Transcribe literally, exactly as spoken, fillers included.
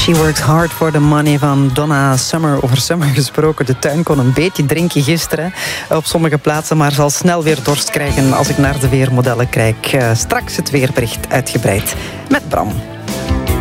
She works hard for the money van Donna Summer. Over Summer gesproken, de tuin kon een beetje drinken gisteren op sommige plaatsen, maar zal snel weer dorst krijgen als ik naar de weermodellen kijk. Uh, straks het weerbericht uitgebreid met Bram.